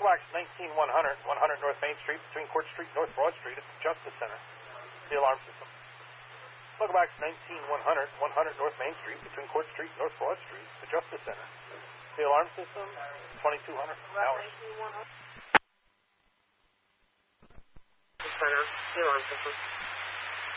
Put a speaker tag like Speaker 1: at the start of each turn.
Speaker 1: Wax 19100, 100 North Main Street, between Court Street and North Broad Street at the Justice Center. The alarm system. Local Wax 19100, 100 North Main Street, between Court Street and North Broad Street at the Justice Center. The alarm system, 2200 hours.
Speaker 2: Center, the alarm system.